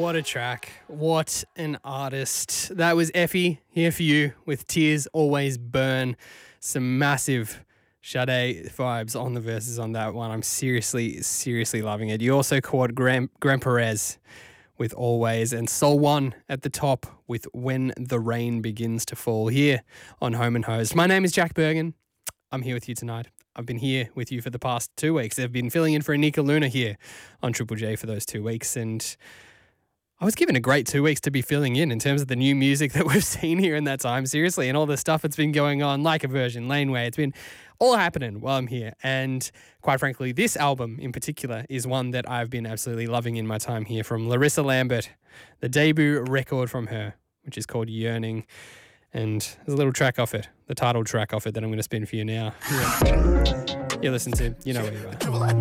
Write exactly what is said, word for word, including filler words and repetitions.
What a track. What an artist. That was Effie, Here For You, with Tears Always Burn. Some massive Sade vibes on the verses on that one. I'm seriously, seriously loving it. You also caught Graham, Graham Perez with Always, and Sol One at the top with When the Rain Begins to Fall, here on Home and Hosed. My name is Jack Bergen. I'm here with you tonight. I've been here with you for the past two weeks. I've been filling in for Anika Luna here on Triple J for those two weeks, and I was given a great two weeks to be filling in in terms of the new music that we've seen here in that time, seriously, and all the stuff that's been going on, Like a Virgin, Laneway. It's been all happening while I'm here. And quite frankly, this album in particular is one that I've been absolutely loving in my time here, from Larissa Lambert, the debut record from her, which is called Yearning. And there's a little track off it, the title track off it, that I'm going to spin for you now. Yeah. You listen to, you know where you are.